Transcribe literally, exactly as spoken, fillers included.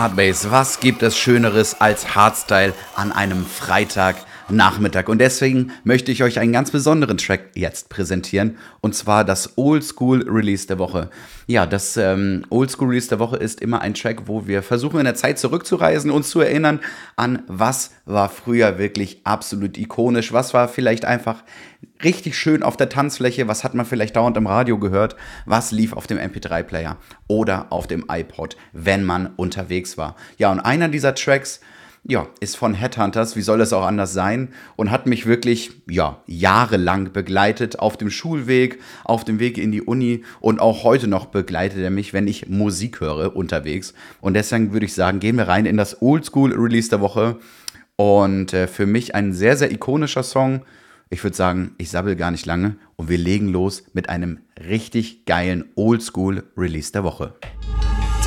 Hardbase, was gibt es Schöneres als Hardstyle an einem Freitagnachmittag? Und deswegen möchte ich euch einen ganz besonderen Track jetzt präsentieren, und zwar das Oldschool Release der Woche. Ja, das ähm, Oldschool Release der Woche ist immer ein Track, wo wir versuchen, in der Zeit zurückzureisen, uns zu erinnern an, was war früher wirklich absolut ikonisch, was war vielleicht einfach richtig schön auf der Tanzfläche, was hat man vielleicht dauernd im Radio gehört, was lief auf dem M P drei Player oder auf dem iPod, wenn man unterwegs war. Ja, und einer dieser Tracks, ja, ist von Headhunters, wie soll es auch anders sein, und hat mich wirklich, ja, jahrelang begleitet auf dem Schulweg, auf dem Weg in die Uni, und auch heute noch begleitet er mich, wenn ich Musik höre unterwegs. Und deswegen würde ich sagen, gehen wir rein in das Oldschool Release der Woche, und äh, für mich ein sehr, sehr ikonischer Song. Ich würde sagen, ich sabbel gar nicht lange und wir legen los mit einem richtig geilen Oldschool Release der Woche.